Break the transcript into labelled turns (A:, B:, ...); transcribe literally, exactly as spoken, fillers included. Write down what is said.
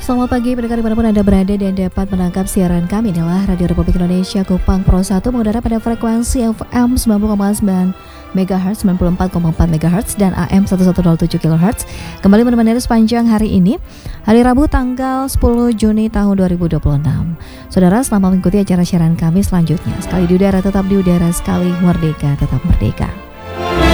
A: Selamat pagi pendengar dimanapun Anda berada dan dapat menangkap siaran kami adalah Radio Republik Indonesia Kupang Pro satu mengudara pada frekuensi F M sembilan puluh koma sembilan megahertz, sembilan puluh empat koma empat megahertz dan A M seribu seratus tujuh kilohertz. Kembali menemani sepanjang hari ini, hari Rabu tanggal sepuluh Juni tahun dua ribu dua puluh enam. Saudara, selamat mengikuti acara siaran kami selanjutnya. Sekali di udara tetap di udara, sekali merdeka tetap merdeka.